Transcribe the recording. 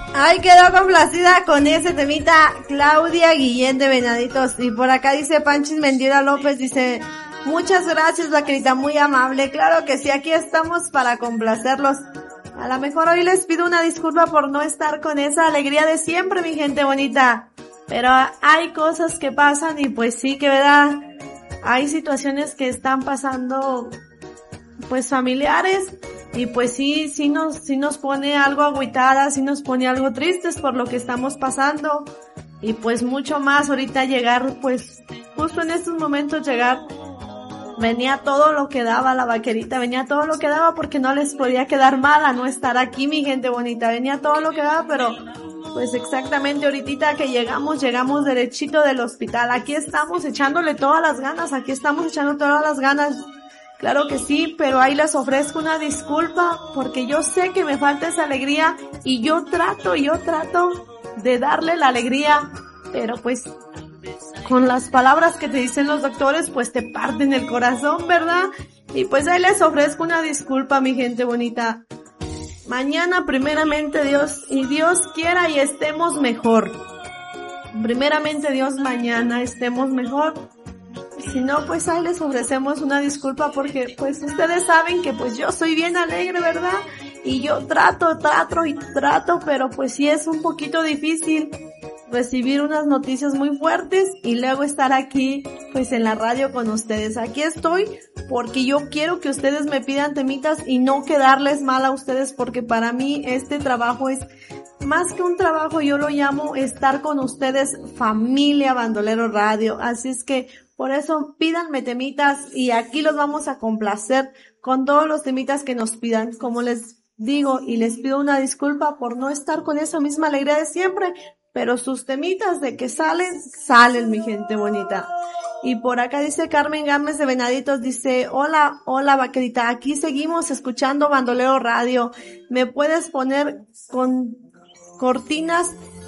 Ay, quedó complacida con ese temita Claudia Guillén de Venaditos. Y por acá dice Panchis Mendiola López, dice, muchas gracias, vaquerita, muy amable. Claro que sí, aquí estamos para complacerlos. A lo mejor hoy les pido una disculpa por no estar con esa alegría de siempre, mi gente bonita. Pero hay cosas que pasan y pues sí, que verdad, hay situaciones que están pasando, pues familiares, y pues sí nos pone algo agüitada, sí nos pone algo tristes por lo que estamos pasando, y pues mucho más ahorita llegar, pues justo en estos momentos llegar, venía todo lo que daba la vaquerita, venía todo lo que daba porque no les podía quedar mal a no estar aquí, mi gente bonita, venía todo lo que daba, pero pues exactamente ahorita que llegamos derechito del hospital, aquí estamos echándole todas las ganas, aquí estamos echando todas las ganas. Claro que sí, pero ahí les ofrezco una disculpa porque yo sé que me falta esa alegría y yo trato de darle la alegría, pero pues con las palabras que te dicen los doctores pues te parten el corazón, ¿verdad? Y pues ahí les ofrezco una disculpa, mi gente bonita. Mañana primeramente Dios, y Dios quiera y estemos mejor. Primeramente Dios, mañana estemos mejor. Si no, pues ahí les ofrecemos una disculpa porque pues ustedes saben que pues yo soy bien alegre, ¿verdad? Y yo trato, pero pues sí es un poquito difícil recibir unas noticias muy fuertes y luego estar aquí pues en la radio con ustedes. Aquí estoy porque yo quiero que ustedes me pidan temitas y no quedarles mal a ustedes, porque para mí este trabajo es más que un trabajo, yo lo llamo estar con ustedes, familia Bandolero Radio. Así es que por eso pídanme temitas y aquí los vamos a complacer con todos los temitas que nos pidan. Como les digo, y les pido una disculpa por no estar con esa misma alegría de siempre, pero sus temitas de que salen, mi gente bonita. Y por acá dice Carmen Gámez de Venaditos, dice, hola vaquerita, aquí seguimos escuchando Bandolero Radio. ¿Me puedes poner con cortinas